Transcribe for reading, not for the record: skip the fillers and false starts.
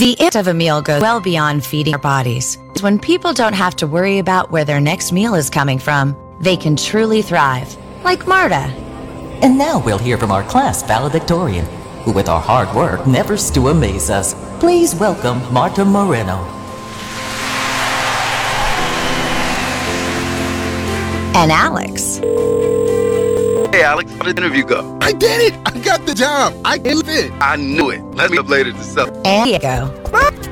The impact of a meal goes well beyond feeding our bodies. When people don't have to worry about where their next meal is coming from, they can truly thrive. Like Marta. And now we'll hear from our class valedictorian, who with our hard work never ceases to amaze us. Please welcome Marta Moreno. And Alex. Hey Alex, how did the interview go? I did it! I got the job! I knew it! I knew it. Let me up later to celebrate. And Diego.